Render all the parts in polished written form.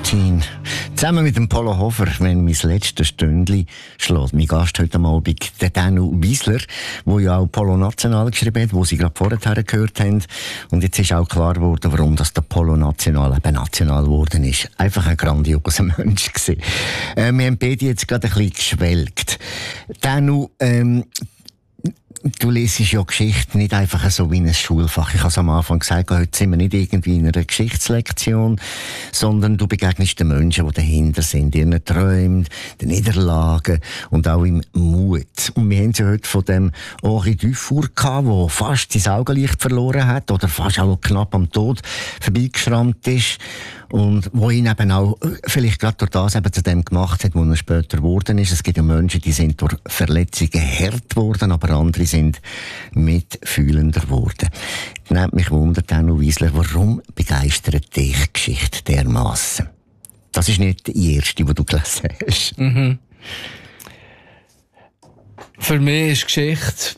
Routine. Zusammen mit dem Polo Hofer, wenn mein letztes Stündchen schlägt. Mein Gast heute Abend, der Danu Wiesler, der ja auch Polo National geschrieben hat, wo Sie gerade vorher gehört haben. Und jetzt ist auch klar geworden, warum das der Polo National eben national geworden ist. Einfach ein grandioser Mensch gewesen. Wir haben beide jetzt gerade ein bisschen geschwelgt. Danu, du lesest ja Geschichte nicht einfach so wie ein Schulfach. Ich habe es am Anfang gesagt, heute sind wir nicht irgendwie in einer Geschichtslektion, sondern du begegnest den Menschen, die dahinter sind, ihren Träumen, den Niederlagen und auch im Mut. Und wir haben ja heute von dem Henri Dufour gehabt, der fast sein Augenlicht verloren hat oder fast auch knapp am Tod vorbeigeschrammt ist. Und wo ihn eben auch vielleicht gerade durch das eben zu dem gemacht hat, wo er später geworden ist. Es gibt ja Menschen, die sind durch Verletzungen hart geworden, aber andere sind mitfühlender geworden. Nehmt mich Wunder, Danu Wiesler, warum begeistert dich Geschichte dermassen? Das ist nicht die erste, die du gelesen hast. Mhm. Für mich ist Geschichte,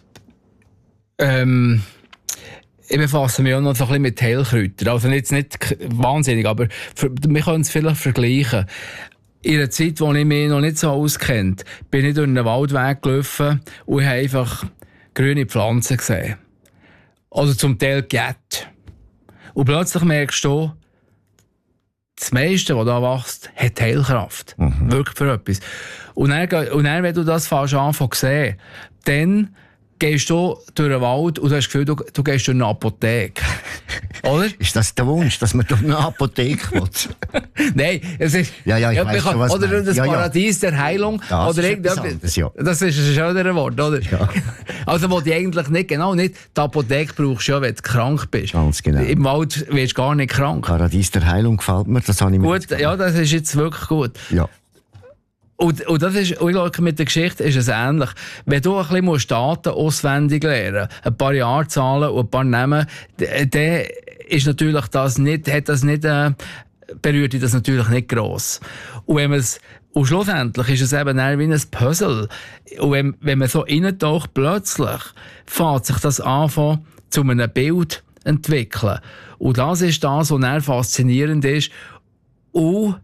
ich befasse mich auch noch so ein bisschen mit Heilkräutern. Also jetzt nicht wahnsinnig, aber wir können es vielleicht vergleichen. In einer Zeit, wo ich mich noch nicht so auskennt, bin ich durch einen Waldweg gelaufen und habe einfach grüne Pflanzen gesehen. Also zum Teil Gett. Und plötzlich merkst du, das meiste, was da wächst, hat Heilkraft. Mhm. Wirklich für etwas. Und dann, wenn du das fast anfängst zu sehen, dann gehst du durch den Wald und du hast das Gefühl, du gehst durch eine Apotheke. Oder? Ist das der Wunsch, dass man durch eine Apotheke will? Nein, es ist... Ja, ich weiss schon, was oder das Paradies der Heilung. Das oder ist anderes, ja. Das ist ein schöneres Wort, oder? Ja. Also, wo du eigentlich nicht, genau nicht, die Apotheke brauchst du ja, wenn du krank bist. Ganz genau. Im Wald wirst du gar nicht krank. Paradies der Heilung gefällt mir, das habe ich mir gut, ja, das ist jetzt wirklich gut. Ja. Und das ist, und ich glaube, mit der Geschichte ist es ähnlich. Wenn du ein bisschen Daten auswendig lernen musst, ein paar Jahrzahlen und ein paar Namen, dann ist natürlich das nicht, berührt dich das natürlich nicht gross. Und schlussendlich ist es eben eher wie ein Puzzle. Und wenn man so reintaucht, plötzlich fängt sich das an, zu einem Bild entwickeln. Und das ist das, was dann faszinierend ist. Und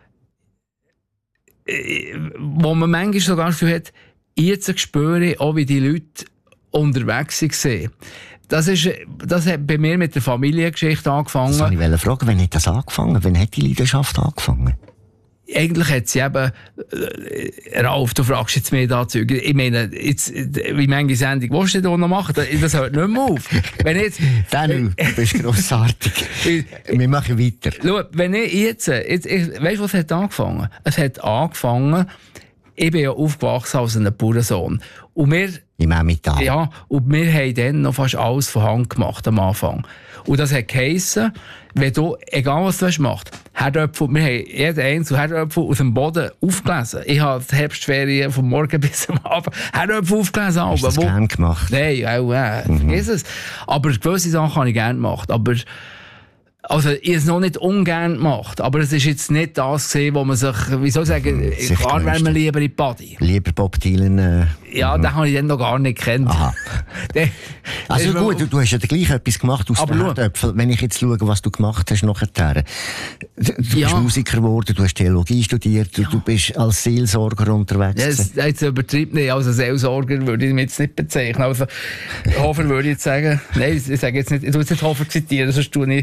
wo man manchmal sogar das Gefühl hat, jetzt spüre ich auch, wie die Leute unterwegs waren. Das hat bei mir mit der Familiengeschichte angefangen. Das wollte ich fragen, wann hat das angefangen? Wann hat die Leidenschaft angefangen? Eigentlich hat sie eben, Ralf, du fragst jetzt mehr dazu. Ich meine, jetzt, wie manche Sendung willst du da noch machen? Das hört nicht mehr auf. Wenn jetzt, Danu, du bist grossartig. Wir machen weiter. Schau, wenn ich jetzt weißt du, was hat angefangen? Es hat angefangen, ich bin ja aufgewachsen als ein Bauernsohn. Und wir, im Emmental. Ja, und wir haben dann noch fast alles von Hand gemacht am Anfang. Und das hat geheissen, wenn du, egal was du machst, Herdöpfel, wir haben jeden einzelnen Herdöpfel aus dem Boden aufgelesen. Ich habe die Herbstferien vom Morgen bis am Abend Herdöpfel aufgelesen. Hast du das gern gemacht? Nein, vergiss es. Aber gewisse Sachen habe ich gerne gemacht. Aber also, ich habe es noch nicht ungern gemacht, aber es ist jetzt nicht das gesehen, wo man sich, wie soll ich sagen, klar wäre man lieber in die Body. Lieber Bob Dylan. Ja, den habe ich dann noch gar nicht gekannt. Aha. Also gut, du hast ja gleich etwas gemacht aus den Herdöpfeln. Wenn ich jetzt schaue, was du gemacht hast nachher. Du bist Musiker geworden, du hast Theologie studiert, du bist als Seelsorger unterwegs. Ja, jetzt übertreibt nicht. Als Seelsorger würde ich mich jetzt nicht bezeichnen. Also, Hofer würde ich jetzt sagen, nein, ich sage jetzt nicht, ich tue jetzt nicht Hofer zitieren, sonst tue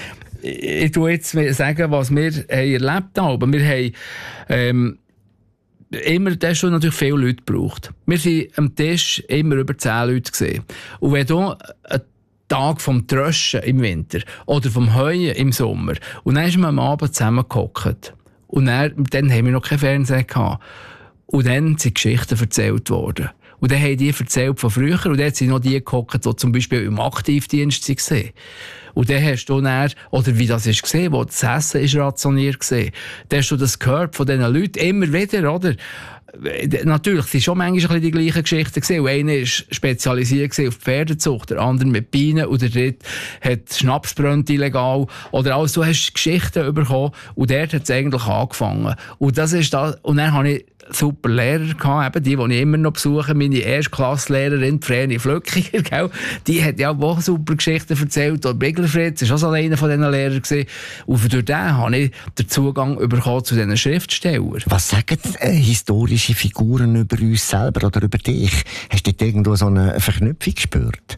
ich tue jetzt sagen, was wir erlebt haben. Wir haben immer, da hast du natürlich viele Leute gebraucht. Wir waren am Tisch immer über 10 Leute gesehen. Und wenn du einen Tag vom Tröschen im Winter oder vom Heuen im Sommer und dann sind wir am Abend zusammengehockt und dann haben wir noch kein Fernsehen gehabt. Und dann sind Geschichten erzählt worden. Und dann haben die erzählt von früher und dann sind noch die gehockt, die zum Beispiel im Aktivdienst waren. Und dann hast du dann, oder wie das ist gesehen, wo das Essen ist rationiert gesehen, dann hast du das gehört von diesen Leuten immer wieder, oder? natürlich, es waren schon manchmal die gleichen Geschichten gewesen. Einer war spezialisiert auf die Pferdezucht, der andere mit Bienen und der dritte hat Schnaps brennt illegal. Oder also, du hast Geschichten bekommen und dort hat es eigentlich angefangen. Und das ist das. Und dann habe ich super Lehrer gehabt, eben die ich immer noch besuche, meine Erstklasslehrerin, Vreni Flöckiger, gell? Die hat ja auch super Geschichten erzählt. Und Bigler Fritz war auch so einer von diesen Lehrern gewesen. Und durch den habe ich den Zugang bekommen zu diesen Schriftstellern. Was sagen historische Figuren über uns selber oder über dich? Hast du dort irgendwo so eine Verknüpfung gespürt?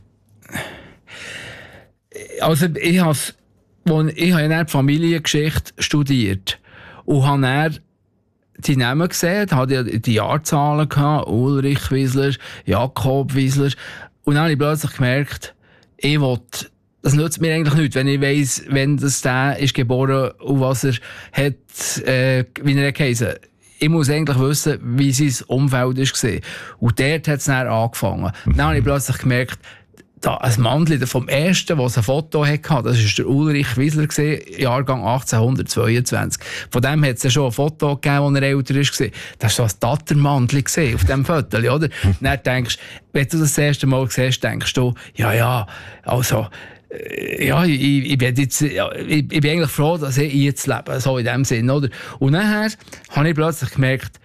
Also ich habe dann die Familiengeschichte studiert und habe dann die Namen gesehen, hatte die Jahrzahlen gehabt, Ulrich Wiesler, Jakob Wiesler. Und dann habe ich plötzlich gemerkt, das nützt mir eigentlich nichts, wenn ich weiss, wenn der ist geboren und was er hat, wie er geheißen. Ich muss eigentlich wissen, wie sein Umfeld war. Und dort hat es dann angefangen. Dann habe ich plötzlich gemerkt, da ein Mandli vom ersten, der ein Foto hatte, das war der Ulrich Wiesler, Jahrgang 1822. Von dem hat es ja schon ein Foto gegeben, als er älter war. Das war so ein Tattermandli auf diesem Foto, oder? Dann denkst du, wenn du das erste Mal siehst, denkst du, also, ich bin eigentlich froh, dass ich jetzt lebe, so in dem Sinn, oder? Und nachher habe ich plötzlich gemerkt,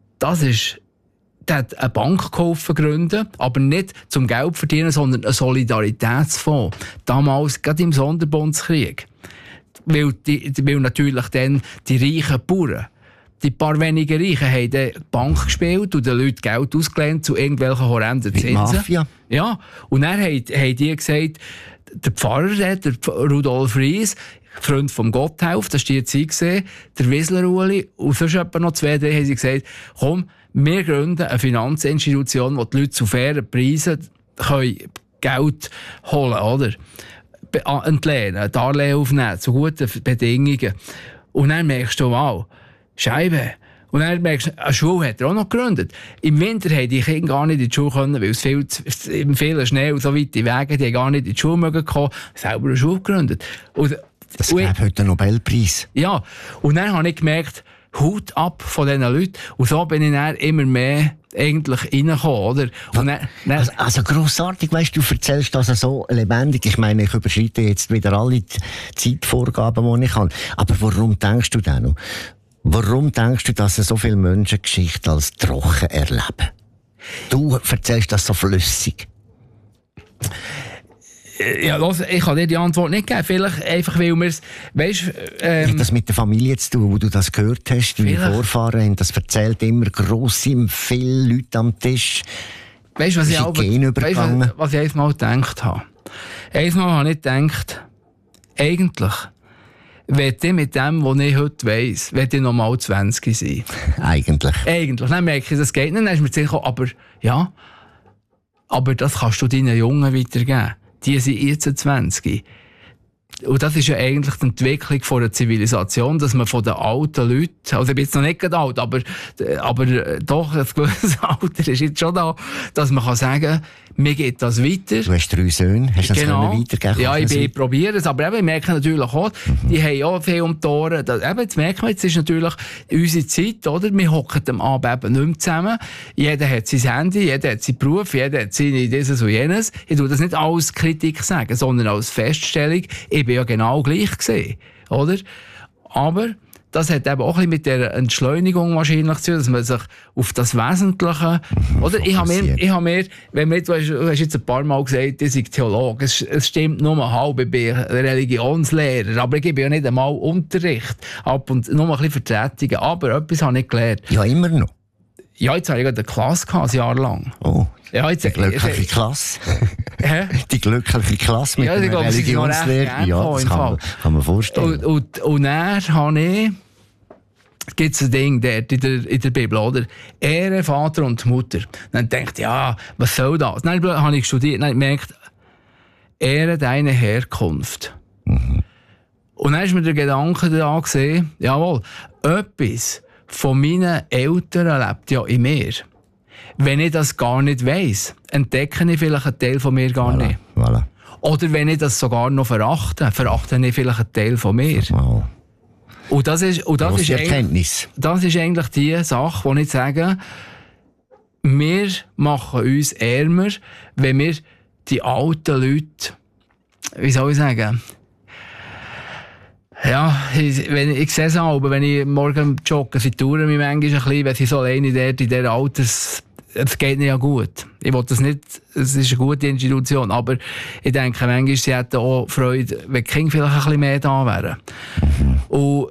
der hat eine Bank gründen, aber nicht zum Geld verdienen, sondern einen Solidaritätsfonds. Damals, gerade im Sonderbundskrieg. Weil natürlich dann die reichen Bauern, die paar wenigen Reichen, haben die Bank gespielt und den Leuten Geld ausgelehnt zu irgendwelchen horrenden Zinsen. Mafia. Ja, und dann haben die gesagt, der Pfarrer, der Rudolf Ries, Freund vom Gotthelf, das war die Zeit, der Wiesler Uli, und sonst etwa noch 2, 3 haben sie gesagt, komm, wir gründen eine Finanzinstitution, wo die Leute zu fairen Preisen Geld holen, oder? Entlehnen, Darlehen aufnehmen, zu guten Bedingungen. Und dann merkst du, wow, Scheibe. Und dann merkst du, eine Schule hat er auch noch gegründet. Im Winter haben die Kinder gar nicht in die Schule können, weil es viel Schnee und so weite Wege, die gar nicht in die Schule mögen kommen, selber eine Schule gegründet. Das gäbe heute einen Nobelpreis. Ja, und dann habe ich gemerkt, Hut ab von diesen Leuten. Und so bin ich dann immer mehr eigentlich reingekommen, oder? Und also grossartig, weißt du, erzählst das so lebendig. Ich meine, ich überschreite jetzt wieder alle die Zeitvorgaben, die ich habe. Aber warum denkst du denn noch? Warum denkst du, dass so viele Menschen Geschichte als trocken erleben? Du erzählst das so flüssig. Ja, los, ich kann dir die Antwort nicht geben. Vielleicht einfach, weil wir es, weißt, hat das mit der Familie zu tun, wo du das gehört hast? Deine Vorfahren haben das erzählt, immer grosse, viele Leute am Tisch. Weißt du, was ich einmal gedacht habe? Einmal habe ich gedacht, eigentlich, will ich mit dem, was ich heute weiss, will ich nochmal 20 sein. Eigentlich. Dann merke ich, das geht nicht. Dann ist mir sicher, aber das kannst du deinen Jungen weitergeben. Die sind jetzt 20. Und das ist ja eigentlich die Entwicklung von einer Zivilisation, dass man von den alten Leuten, also ich bin jetzt noch nicht alt, aber doch ein gewisses Alter ist jetzt schon da, dass man kann sagen, mir geht das weiter. Du hast 3 Söhne, hast du das weitergeben? Ja, ich probiere es, aber eben, ich merke natürlich auch, die haben ja viel um die Ohren. Jetzt merken wir, jetzt ist natürlich unsere Zeit, oder? Wir hocken am Abend eben nicht mehr zusammen. Jeder hat sein Handy, jeder hat seinen Beruf, jeder hat seine dieses und jenes. Ich tue das nicht als Kritik sagen, sondern als Feststellung. Ich bin ja genau gleich gesehen, oder? Aber das hat eben auch ein bisschen mit der Entschleunigung wahrscheinlich zu tun, dass man sich auf das Wesentliche, oder? Ich habe mir, du hast jetzt ein paar Mal gesagt, ich sei Theologe. Es stimmt nur halb, ich bin Religionslehrer, aber ich gebe ja nicht einmal Unterricht. Ab und nur ein bisschen Vertretungen. Aber etwas habe ich gelernt. Ja, immer noch. Ja, jetzt habe ich gerade eine Klasse gehabt, ein Jahr lang. Oh, ja, die glückliche Klasse. Die glückliche Klasse mit einer Religionslehrer. Ja, das kann man vorstellen. Und dann habe ich, gibt es ein Ding dort in der Bibel, oder? Ehre Vater und Mutter. Dann denkt ja, was soll das? Dann habe ich studiert, dann habe ich gemerkt, ehre deine Herkunft. Und dann ist mir der Gedanke da gesehen, jawohl, etwas von meinen Eltern lebt ja in mir. Wenn ich das gar nicht weiss, entdecke ich vielleicht einen Teil von mir gar nicht. Voilà. Oder wenn ich das sogar noch verachte ich vielleicht einen Teil von mir. Wow. Und das ist Erkenntnis. Das ist eigentlich die Sache, die ich sage, wir machen uns ärmer, wenn wir die alten Leute, wie soll ich sagen, ja, ich sehe es auch, wenn ich morgen jogge, sie touren mich manchmal ein bisschen, wenn sie so alleine dort in dieser Alters, es geht nicht ja gut. Ich will das nicht, es ist eine gute Institution, aber ich denke, manchmal sie hätten auch Freude, wenn die Kinder vielleicht ein bisschen mehr da wären. Und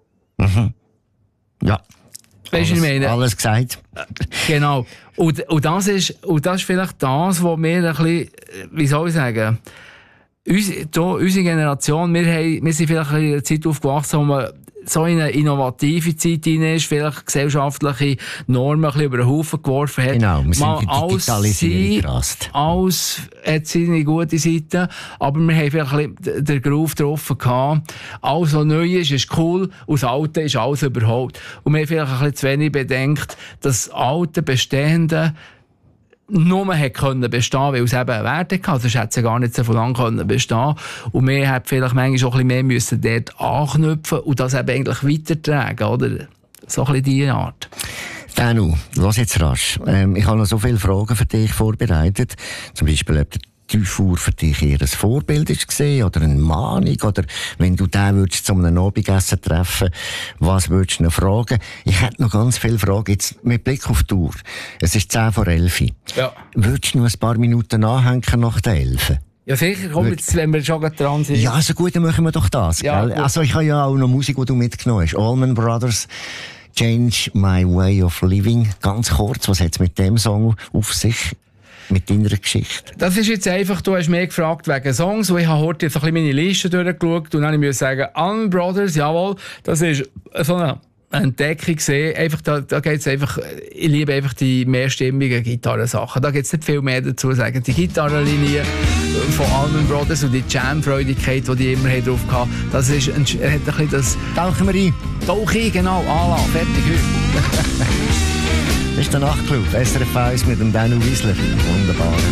ja. Weißt du, ich meine? Alles gesagt. Genau. Und das ist vielleicht das, was wir ein bisschen, wie soll ich sagen, unsere Generation, wir sind vielleicht in einer Zeit aufgewachsen, wo man so in eine innovative Zeit hinein ist, vielleicht gesellschaftliche Normen ein bisschen über den Haufen geworfen hat. Genau, wir sind in die Digitalisierung gerast. Alles hat seine gute Seite, aber wir haben vielleicht ein bisschen den Groove getroffen gehabt. Alles, was neu ist cool, und das Alte ist alles überholt. Und wir haben vielleicht ein bisschen zu wenig bedenkt, dass das alte, bestehende nur hat können bestehen, weil es eben einen Wert hatte. Sonst hätte es gar nicht so lange können bestehen. Und wir hätten vielleicht manchmal auch ein bisschen mehr müssen dort anknüpfen und das eben eigentlich weitertragen, oder? So ein bisschen diese Art. Danu, lass jetzt rasch. Ich habe noch so viele Fragen für dich vorbereitet. Zum Beispiel, ob der Dufour für dich eher ein Vorbild ist gesehen oder eine Mahnung, oder wenn du den würdest zu einem Abendessen treffen, was würdest du noch fragen? Ich hätte noch ganz viele Fragen jetzt mit Blick auf die Uhr. Es ist 10 vor 11. Ja. Würdest du noch ein paar Minuten nachhängen nach der 11? Ja, sicher, komm jetzt, wenn wir schon dran sind. Ja, also gut, dann machen wir doch das. Ja, gell? Also ich habe ja auch noch Musik, die du mitgenommen hast. Allman Brothers, Change My Way of Living. Ganz kurz, was hat es mit dem Song auf sich? Mit deiner Geschichte? Das ist jetzt einfach, du hast mich gefragt wegen Songs, und ich habe heute jetzt ein bisschen meine Liste durchgeschaut und dann musste ich sagen, Allman Brothers, jawohl, das ist so eine Entdeckung gesehen. Einfach, da geht es einfach, ich liebe einfach die mehrstimmigen Gitarrensachen. Da gibt es nicht viel mehr dazu zu sagen. Die Gitarrenlinie von Allman Brothers und die Jam-Freudigkeit, die immer drauf hatten, das ist, hat ein bisschen das... Tauchen wir ein. Tauch ein, genau, Ala, fertig heute. Das ist der Nachtclub, SRF 1 mit dem Danu Wiesler. Wunderbar.